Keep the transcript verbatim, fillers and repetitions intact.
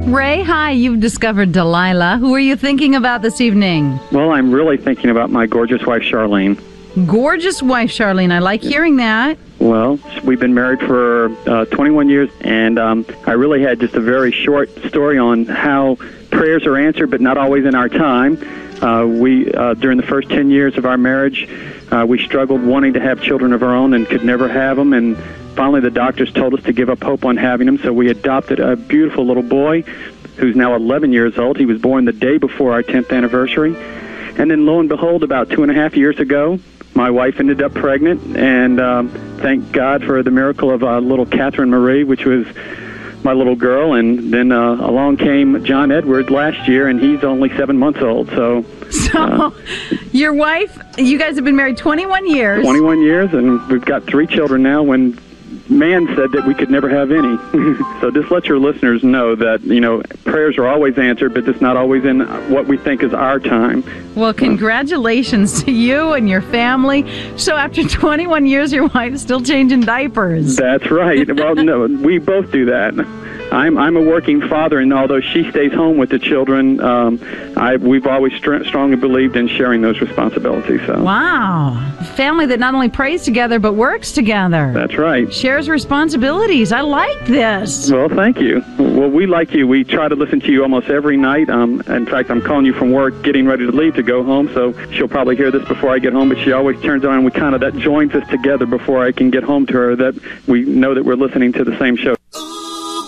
Ray, hi. You've discovered Delilah. Who are you thinking about this evening? Well, I'm really thinking about my gorgeous wife, Charlene. Gorgeous wife, Charlene. I like hearing that. Well, we've been married for uh, twenty-one years, and um, I really had just a very short story on how prayers are answered, but not always in our time. Uh, we, uh, during the first ten years of our marriage, uh, we struggled wanting to have children of our own and could never have them, and finally the doctors told us to give up hope on having them, so we adopted a beautiful little boy who's now eleven years old. He was born the day before our tenth anniversary. And then, lo and behold, about two and a half years ago, my wife ended up pregnant, and um, thank God for the miracle of uh, little Catherine Marie, which was my little girl. And then uh, along came John Edward last year, and he's only seven months old. So, So, uh, your wife, you guys have been married twenty-one years. twenty-one years, and we've got three children now, when man said that we could never have any. So just let your listeners know that, you know, prayers are always answered, but just not always in what we think is our time. Well, congratulations to you and your family. So after twenty-one years, your wife's still changing diapers. That's right. Well, no, we both do that. I'm I'm a working father, and although she stays home with the children, um, I we've always str- strongly believed in sharing those responsibilities. So. Wow. Family that not only prays together, but works together. That's right. Shares responsibilities. I like this. Well, thank you. Well, we like you. We try to listen to you almost every night. Um, in fact, I'm calling you from work, getting ready to leave to go home, so she'll probably hear this before I get home, but she always turns on, and we kind of, that joins us together before I can get home to her, that we know that we're listening to the same show.